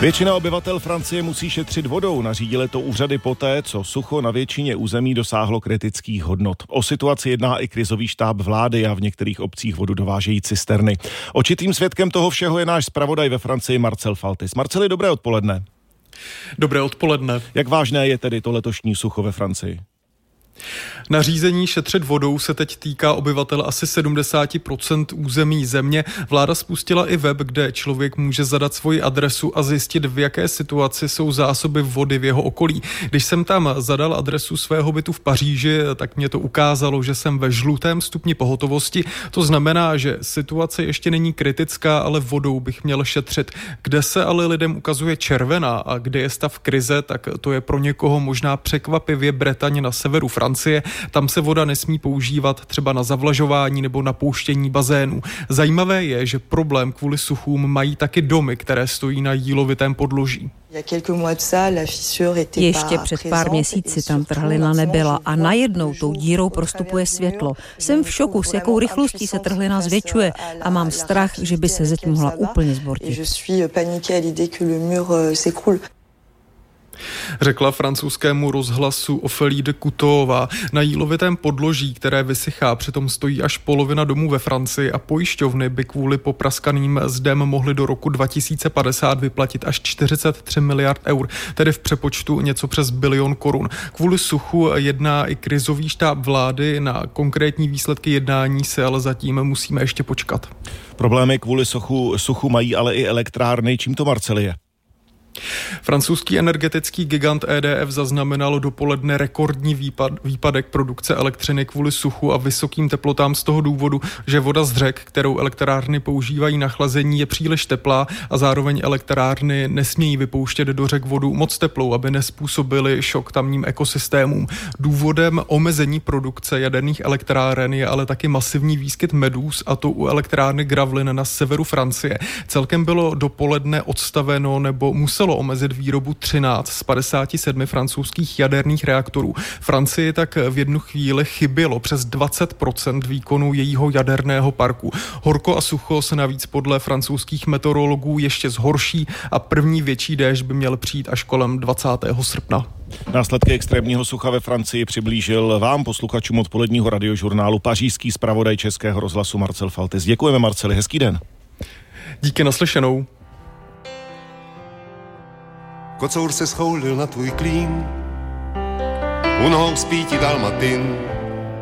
Většina obyvatel Francie musí šetřit vodou. Nařídily to úřady poté, co sucho na většině území dosáhlo kritických hodnot. O situaci jedná i krizový štáb vlády a v některých obcích vodu dovážejí cisterny. Očitým svědkem toho všeho je náš zpravodaj ve Francii Marcel Faltis. Marceli, dobré odpoledne. Dobré odpoledne. Jak vážné je tedy to letošní sucho ve Francii? Nařízení šetřit vodou se teď týká obyvatel asi 70% území země. Vláda spustila i web, kde člověk může zadat svoji adresu a zjistit, v jaké situaci jsou zásoby vody v jeho okolí. Když jsem tam zadal adresu svého bytu v Paříži, tak mě to ukázalo, že jsem ve žlutém stupni pohotovosti. To znamená, že situace ještě není kritická, ale vodou bych měl šetřit. Kde se ale lidem ukazuje červená a kde je stav krize, tak to je pro někoho možná překvapivě Bretaň na severu Francie. Tam se voda nesmí používat třeba na zavlažování nebo na pouštění bazénů. Zajímavé je, že problém kvůli suchům mají taky domy, které stojí na jílovitém podloží. Ještě před pár měsíci tam trhlina nebyla a najednou tou dírou prostupuje světlo. Jsem v šoku, s jakou rychlostí se trhlina zvětšuje a mám strach, že by se zeď mohla úplně zbortit. Řekla francouzskému rozhlasu Ophélie de Coutová. Na jílovitém podloží, které vysychá, přitom stojí až polovina domů ve Francii a pojišťovny by kvůli popraskaným zdem mohly do roku 2050 vyplatit až 43 miliard eur, tedy v přepočtu něco přes bilion korun. Kvůli suchu jedná i krizový štáb vlády, na konkrétní výsledky jednání se ale zatím musíme ještě počkat. Problémy kvůli suchu mají ale i elektrárny. Čím to, Marceli, je? Francouzský energetický gigant EDF zaznamenal dopoledne rekordní výpadek produkce elektřiny kvůli suchu a vysokým teplotám z toho důvodu, že voda z řek, kterou elektrárny používají na chlazení, je příliš teplá a zároveň elektrárny nesmějí vypouštět do řek vodu moc teplou, aby nezpůsobily šok tamním ekosystémům. Důvodem omezení produkce jaderných elektráren je ale taky masivní výskyt medúz, a to u elektrárny Gravelines na severu Francie. Celkem bylo dopoledne odstaveno nebo muselo omezit výrobu 13 z 57 francouzských jaderných reaktorů. Francii tak v jednu chvíli chybělo přes 20% výkonu jejího jaderného parku. Horko a sucho se navíc podle francouzských meteorologů ještě zhorší a první větší déšť by měl přijít až kolem 20. srpna. Následky extrémního sucha ve Francii přiblížil vám, posluchačům odpoledního radiožurnálu, pařížský zpravodaj Českého rozhlasu Marcel Faltis. Děkujeme, Marceli, hezký den. Díky, naslyšenou. Kocour se schoulil na tvůj klín, u nohou spí ti dalmatin.